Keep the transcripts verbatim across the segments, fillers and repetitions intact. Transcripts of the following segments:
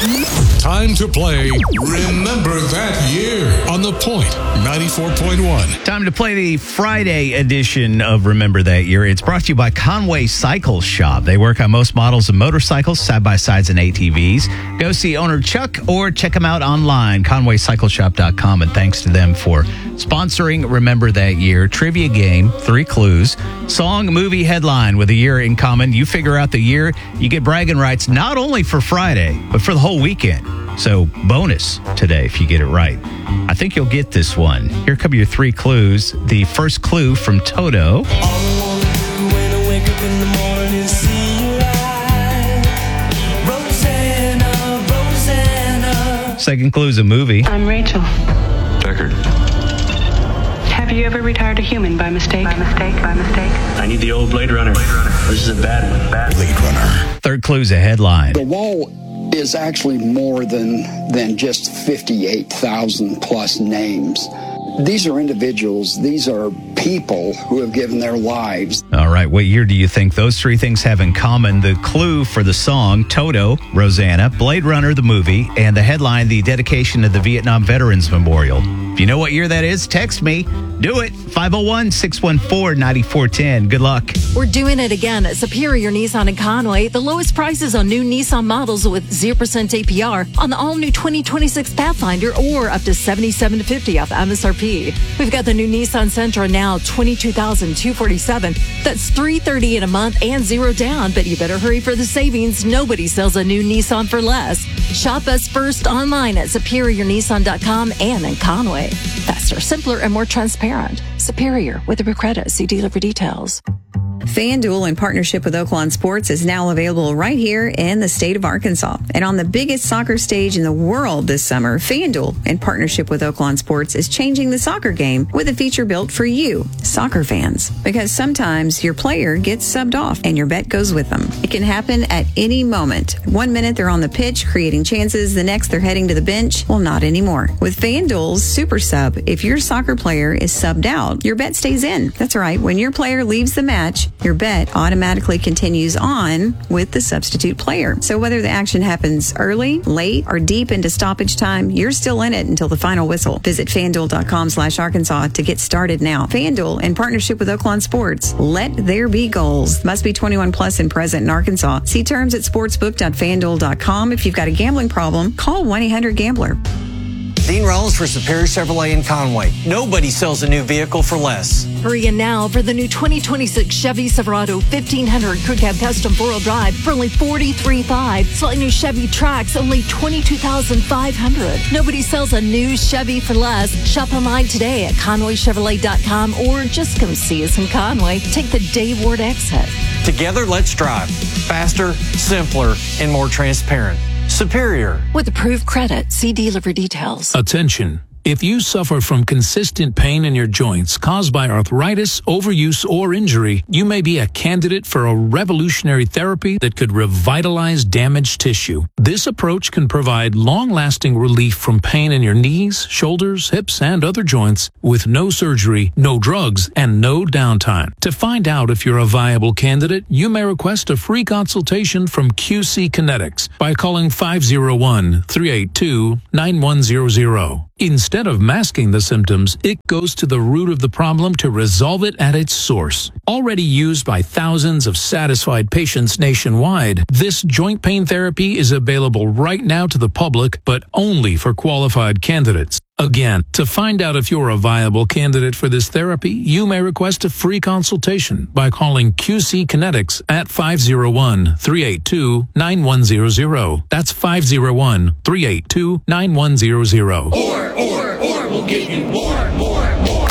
Time to play Remember That Year on The Point ninety-four point one. Time to play the Friday edition of Remember That Year. It's brought to you by Conway Cycle Shop. They work on most models of motorcycles, side-by-sides, and A T Vs. Go see owner Chuck or check them out online, conway cycle shop dot com. And thanks to them for sponsoring Remember That Year. Trivia game, three clues. Song, movie, headline with a year in common. You figure out the year, you get bragging rights not only for Friday, but for the whole weekend. So bonus today if you get it right. I think you'll get this one. Here come your three clues. The first clue from Toto. Rosanna, Rosanna. Second clue is a movie. I'm Rachel. Deckard. Have you ever retired a human by mistake? By mistake, by mistake. I need the old Blade Runner. Blade Runner. This is a bad one. Bad Blade Runner. Third clue is a headline. The wall is actually more than than just fifty-eight thousand plus names. These are individuals. These are people who have given their lives. All right. What year do you think those three things have in common? The clue for the song, Toto, Rosanna, Blade Runner, the movie, and the headline, the dedication of the Vietnam Veterans Memorial. If you know what year that is, text me. Do it. five oh one, six one four, nine four one oh. Good luck. We're doing it again at Superior Nissan in Conway. The lowest prices on new Nissan models with zero percent A P R on the all-new twenty twenty-six Pathfinder or up to seventy-seven to fifty off M S R P. We've got the new Nissan Sentra now twenty-two thousand two hundred forty-seven dollars. That's three hundred thirty dollars in a month and zero down, but you better hurry for the savings. Nobody sells a new Nissan for less. Shop us first online at superior nissan dot com and in Conway. Faster, simpler, and more transparent. Superior with a credit. See dealer for details. FanDuel, in partnership with Oaklawn Sports, is now available right here in the state of Arkansas. And on the biggest soccer stage in the world this summer, FanDuel, in partnership with Oaklawn Sports, is changing the soccer game with a feature built for you, soccer fans. Because sometimes your player gets subbed off and your bet goes with them. It can happen at any moment. One minute they're on the pitch creating chances, the next they're heading to the bench. Well, not anymore. With FanDuel's Super Sub, if your soccer player is subbed out, your bet stays in. That's right. When your player leaves the match, your bet automatically continues on with the substitute player. So whether the action happens early, late, or deep into stoppage time, you're still in it until the final whistle. Visit FanDuel.com slash Arkansas to get started now. FanDuel, in partnership with Oaklawn Sports. Let there be goals. Must be twenty-one plus and present in Arkansas. See terms at sportsbook dot fan duel dot com. If you've got a gambling problem, call one eight hundred gambler. Dean Rollins for Superior Chevrolet in Conway. Nobody sells a new vehicle for less. Hurry in now for the new twenty twenty-six Chevy Silverado fifteen hundred Crew Cab Custom four-wheel drive for only forty-three thousand five hundred dollars. Slightly new Chevy Trax, only twenty-two thousand five hundred dollars. Nobody sells a new Chevy for less. Shop online today at conway chevrolet dot com or just come see us in Conway. Take the Dave Ward exit. Together, let's drive. Faster, simpler, and more transparent. Superior. With approved credit, see dealer for details. Attention. If you suffer from consistent pain in your joints caused by arthritis, overuse, or injury, you may be a candidate for a revolutionary therapy that could revitalize damaged tissue. This approach can provide long-lasting relief from pain in your knees, shoulders, hips, and other joints with no surgery, no drugs, and no downtime. To find out if you're a viable candidate, you may request a free consultation from Q C Kinetics by calling five oh one, three eight two, nine one zero zero. Instead of masking the symptoms, it goes to the root of the problem to resolve it at its source. Already used by thousands of satisfied patients nationwide, this joint pain therapy is available right now to the public, but only for qualified candidates. Again, to find out if you're a viable candidate for this therapy, you may request a free consultation by calling Q C Kinetics at five oh one, three eight two, nine one zero zero. That's five oh one, three eight two, nine one zero zero. Or, or, or we'll give you more, more, more.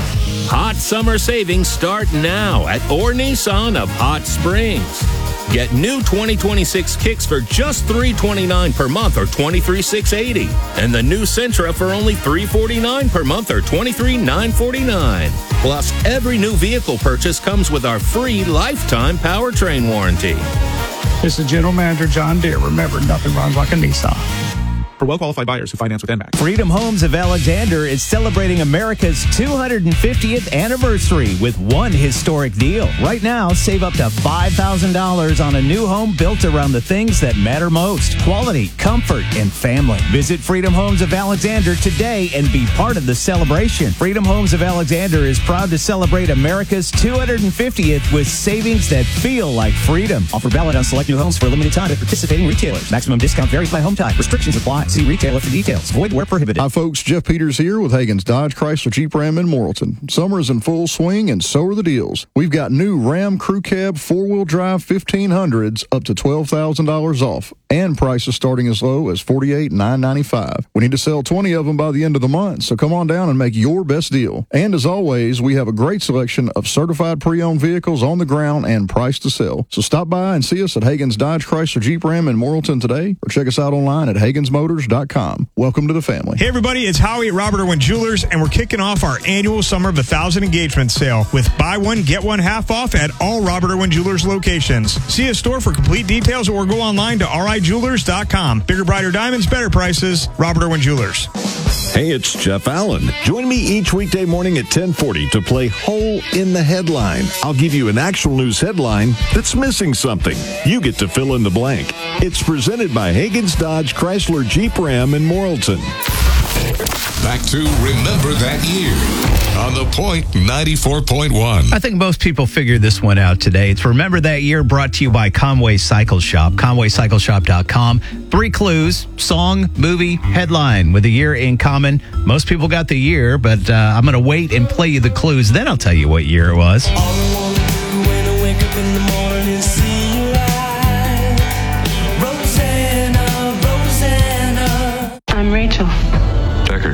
Hot summer savings start now at Orr Nissan of Hot Springs. Get new twenty twenty-six Kicks for just three hundred twenty-nine dollars per month or twenty-three thousand six hundred eighty dollars. And the new Sentra for only three hundred forty-nine dollars per month or twenty-three thousand nine hundred forty-nine dollars. Plus, every new vehicle purchase comes with our free lifetime powertrain warranty. This is General Manager John Deere. Remember, nothing runs like a Nissan. for well-qualified buyers who finance with N M A C. Freedom Homes of Alexander is celebrating America's two hundred fiftieth anniversary with one historic deal. Right now, save up to five thousand dollars on a new home built around the things that matter most: quality, comfort, and family. Visit Freedom Homes of Alexander today and be part of the celebration. Freedom Homes of Alexander is proud to celebrate America's two hundred fiftieth with savings that feel like freedom. Offer valid on select new homes for a limited time at participating retailers. Maximum discount varies by home type. Restrictions apply. See retailer for details. Void where prohibited. Hi, folks. Jeff Peters here with Hagen's Dodge Chrysler Jeep Ram in Morrilton. Summer is in full swing, and so are the deals. We've got new Ram Crew Cab four-wheel drive fifteen hundreds up to twelve thousand dollars off, and prices starting as low as forty-eight thousand nine hundred ninety-five dollars. We need to sell twenty of them by the end of the month, so come on down and make your best deal. And as always, we have a great selection of certified pre-owned vehicles on the ground and priced to sell. So stop by and see us at Hagen's Dodge Chrysler Jeep Ram in Morrilton today, or check us out online at Hagens Motors dot com. Welcome to the family. Hey everybody, it's Howie at Robert Irwin Jewelers, and we're kicking off our annual Summer of a Thousand engagement sale with buy one, get one half off at all Robert Irwin Jewelers locations. See a store for complete details or go online to R I jewelers dot com. Bigger, brighter diamonds, better prices, Robert Irwin Jewelers. Hey, it's Jeff Allen. Join me each weekday morning at ten forty to play Hole in the Headline. I'll give you an actual news headline that's missing something. You get to fill in the blank. It's presented by Hagen's Dodge Chrysler Jeep Ram in Morrilton. Back to Remember That Year on The Point ninety-four point one. I think most people figured this one out today. It's Remember That Year, brought to you by Conway Cycle Shop, conway cycle shop dot com. Three clues: song, movie, headline with a year in common. Most people got the year, but uh, I'm going to wait and play you the clues. Then I'll tell you what year it was. All I wanna do when I wake up in the morning is see you live. Rosanna, Rosanna. I'm Rachel. Deckard.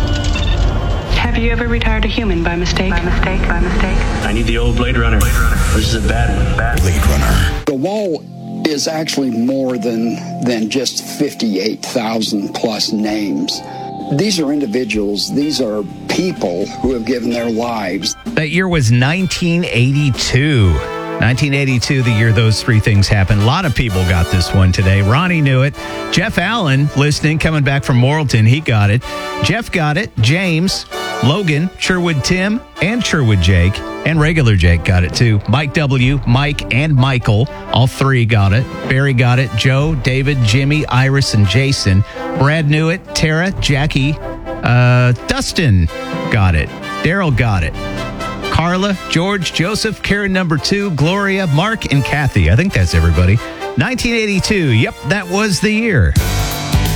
Have you ever retired a human by mistake? By mistake, by mistake. I need the old Blade Runner. This is a bad one. Bad Blade Runner. The wall is actually more than than just fifty-eight thousand plus names. These are individuals. These are people who have given their lives. That year was nineteen eighty-two. nineteen eighty-two, the year those three things happened. A lot of people got this one today. Ronnie knew it. Jeff Allen, listening, coming back from Morrilton, he got it. Jeff got it. James, Logan, Sherwood Tim, and Sherwood Jake, and regular Jake got it too. Mike W., Mike, and Michael, all three got it. Barry got it. Joe, David, Jimmy, Iris, and Jason. Brad knew it. Tara, Jackie, uh, Dustin got it. Daryl got it. Carla, George, Joseph, Karen number two, Gloria, Mark, and Kathy. I think that's everybody. nineteen eighty-two. Yep, that was the year.